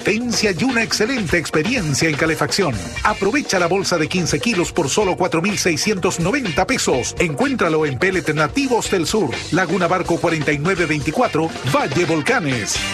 potencia y una excelente experiencia en calefacción. Aprovecha la bolsa de 15 kilos por solo 4,690 pesos. Encuéntralo en Pellet Nativos del Sur, Laguna Barco 4924, Valle Volcanes.